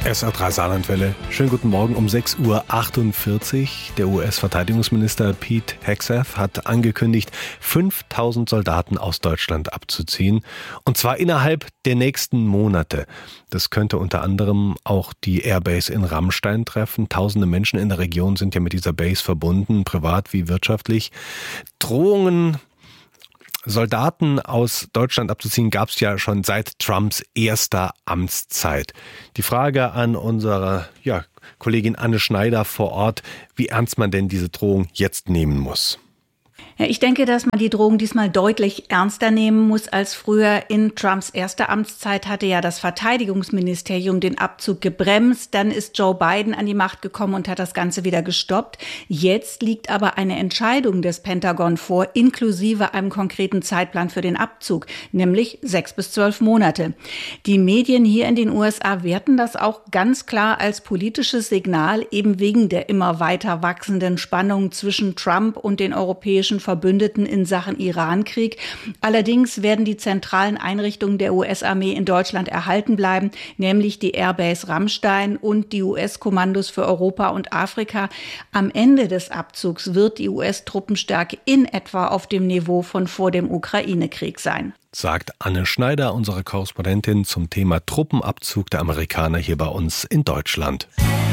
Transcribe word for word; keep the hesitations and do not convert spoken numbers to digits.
S R drei Saarlandwelle. Schönen guten Morgen um sechs Uhr achtundvierzig. Der U S-Verteidigungsminister Pete Hegseth hat angekündigt, fünftausend Soldaten aus Deutschland abzuziehen. Und zwar innerhalb der nächsten Monate. Das könnte unter anderem auch die Airbase in Ramstein treffen. Tausende Menschen in der Region sind ja mit dieser Base verbunden, privat wie wirtschaftlich. Drohungen, Soldaten aus Deutschland abzuziehen, gab es ja schon seit Trumps erster Amtszeit. Die Frage an unsere ja, Kollegin Anne Schneider vor Ort, wie ernst man denn diese Drohung jetzt nehmen muss. Ja, ich denke, dass man die Drohung diesmal deutlich ernster nehmen muss als früher. In Trumps erster Amtszeit hatte ja das Verteidigungsministerium den Abzug gebremst. Dann ist Joe Biden an die Macht gekommen und hat das Ganze wieder gestoppt. Jetzt liegt aber eine Entscheidung des Pentagon vor, inklusive einem konkreten Zeitplan für den Abzug, nämlich sechs bis zwölf Monate. Die Medien hier in den U S A werten das auch ganz klar als politisches Signal, eben wegen der immer weiter wachsenden Spannung zwischen Trump und den europäischen Verbündeten in Sachen Irankrieg. Allerdings werden die zentralen Einrichtungen der U S-Armee in Deutschland erhalten bleiben, nämlich die Airbase Ramstein und die U S-Kommandos für Europa und Afrika. Am Ende des Abzugs wird die U S-Truppenstärke in etwa auf dem Niveau von vor dem Ukraine-Krieg sein. Sagt Anne Schneider, unsere Korrespondentin zum Thema Truppenabzug der Amerikaner hier bei uns in Deutschland.